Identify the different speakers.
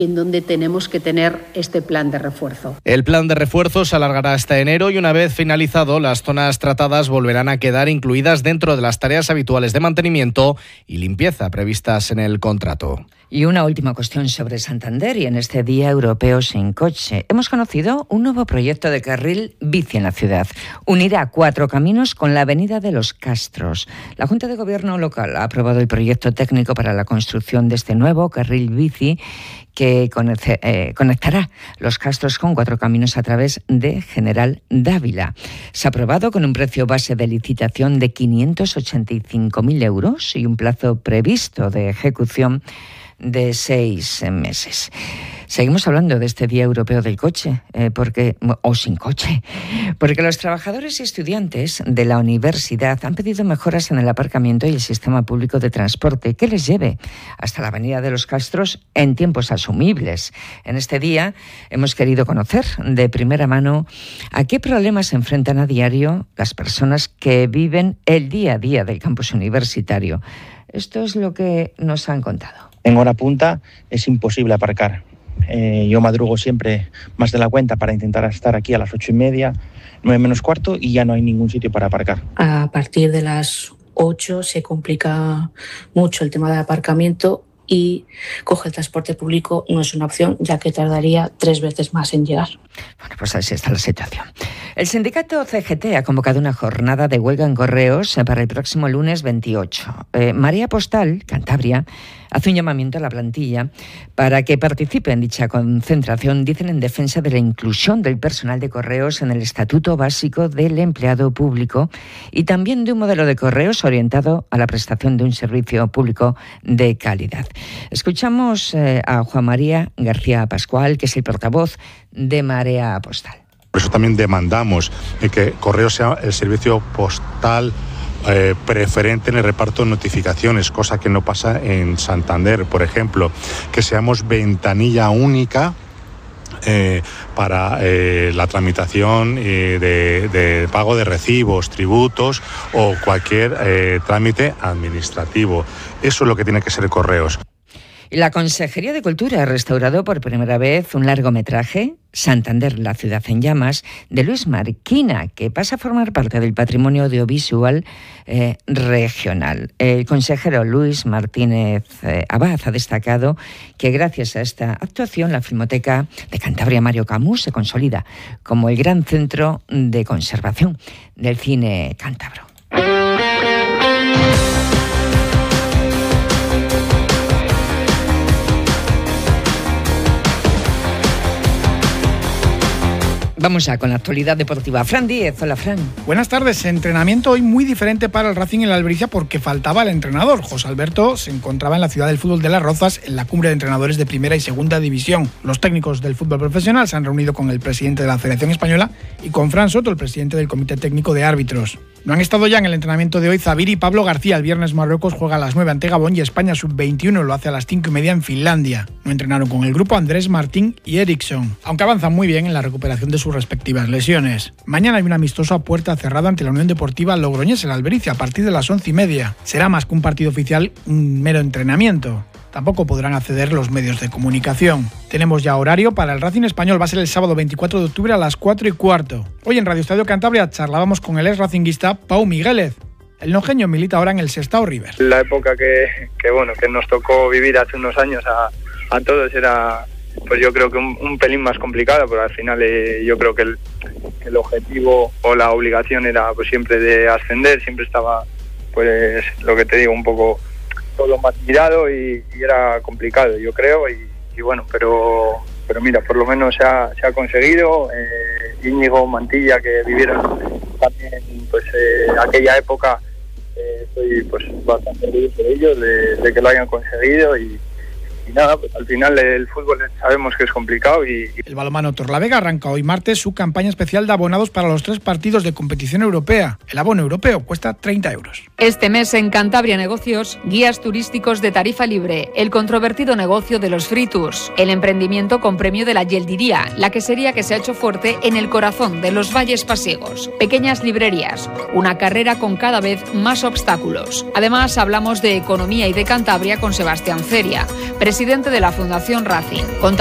Speaker 1: en donde tenemos que tener este plan de refuerzo.
Speaker 2: El plan de refuerzo se alargará hasta enero y una vez finalizado, las zonas tratadas volverán a quedar incluidas dentro de las tareas habituales de mantenimiento y limpieza previstas en el contrato.
Speaker 3: Y una última cuestión sobre Santander y en este Día Europeo sin Coche. Hemos conocido un nuevo proyecto de carril bici en la ciudad. Unirá 4 caminos con la avenida de los Castros. La Junta de Gobierno local ha aprobado el proyecto técnico para la construcción de este nuevo carril bici que conectará los Castros con 4 caminos a través de General Dávila. Se ha aprobado con un precio base de licitación de 585.000 euros y un plazo previsto de ejecución de 6 meses. Seguimos hablando de este Día Europeo del Coche, o sin coche, porque los trabajadores y estudiantes de la universidad han pedido mejoras en el aparcamiento y el sistema público de transporte que les lleve hasta la Avenida de los Castros en tiempos asumibles. En este día hemos querido conocer de primera mano a qué problemas se enfrentan a diario las personas que viven el día a día del campus universitario. Esto es lo que nos han contado.
Speaker 4: En hora punta es imposible aparcar. Yo madrugo siempre más de la cuenta para intentar estar aquí a las 8:30, 9 menos cuarto y ya no hay ningún sitio para aparcar.
Speaker 5: A partir de las 8 se complica mucho el tema del aparcamiento y coger el transporte público no es una opción, ya que tardaría 3 veces más en llegar.
Speaker 3: Bueno, pues así está la situación. El sindicato CGT ha convocado una jornada de huelga en correos para el próximo lunes 28. Marea Postal, Cantabria, hace un llamamiento a la plantilla para que participe en dicha concentración, dicen, en defensa de la inclusión del personal de correos en el Estatuto Básico del Empleado Público y también de un modelo de correos orientado a la prestación de un servicio público de calidad. Escuchamos a Juan María García Pascual, que es el portavoz de Marea Postal.
Speaker 6: Por eso también demandamos que Correos sea el servicio postal preferente en el reparto de notificaciones, cosa que no pasa en Santander, por ejemplo, que seamos ventanilla única para la tramitación de pago de recibos, tributos o cualquier trámite administrativo. Eso es lo que tiene que ser Correos.
Speaker 3: La Consejería de Cultura ha restaurado por primera vez un largometraje, Santander, la ciudad en llamas, de Luis Marquina, que pasa a formar parte del patrimonio audiovisual regional. El consejero Luis Martínez Abad ha destacado que gracias a esta actuación la Filmoteca de Cantabria Mario Camus se consolida como el gran centro de conservación del cine cántabro. Vamos ya con la actualidad deportiva. Fran Díez, hola Fran.
Speaker 7: Buenas tardes. Entrenamiento hoy muy diferente para el Racing en la Albericia porque faltaba el entrenador. José Alberto se encontraba en la ciudad del fútbol de Las Rozas en la cumbre de entrenadores de primera y segunda división. Los técnicos del fútbol profesional se han reunido con el presidente de la Federación Española y con Fran Soto, el presidente del Comité Técnico de Árbitros. No han estado ya en el entrenamiento de hoy Zabir y Pablo García. El viernes Marruecos juega a las 9 ante Gabón y España Sub-21 lo hace a las 5:30 en Finlandia. No entrenaron con el grupo Andrés Martín y Eriksson, aunque avanzan muy bien en la recuperación de sus respectivas lesiones. Mañana hay un amistoso a puerta cerrada ante la Unión Deportiva Logroñés en la Albericia a partir de las 11:30. Será más que un partido oficial, un mero entrenamiento. Tampoco podrán acceder los medios de comunicación. Tenemos ya horario para el Racing Español. Va a ser el sábado 24 de octubre a las 4:15. Hoy en Radio Estadio Cantabria charlábamos con el ex racinguista Pau Miguélez. El nojeño milita ahora en el Sestao River.
Speaker 8: La época que nos tocó vivir hace unos años a todos era, pues yo creo que un pelín más complicado, pero al final yo creo que el objetivo o la obligación era pues siempre de ascender, siempre estaba, pues lo que te digo, un poco todo más tirado y era complicado, yo creo, y bueno, pero mira, por lo menos se ha conseguido. Íñigo, Mantilla, que vivieron también pues aquella época, estoy pues bastante orgulloso de ellos, de que lo hayan conseguido y nada, pues al final el fútbol sabemos que es complicado y...
Speaker 7: El balonmano Torlavega arranca hoy martes su campaña especial de abonados para los 3 partidos de competición europea. El abono europeo cuesta 30 euros.
Speaker 9: Este mes en Cantabria Negocios, guías turísticos de tarifa libre, el controvertido negocio de los free tours, el emprendimiento con premio de la Yeldiría, la quesería que se ha hecho fuerte en el corazón de los valles pasiegos, pequeñas librerías, una carrera con cada vez más obstáculos. Además, hablamos de economía y de Cantabria con Sebastián Feria, presidente presidente de la Fundación Racing.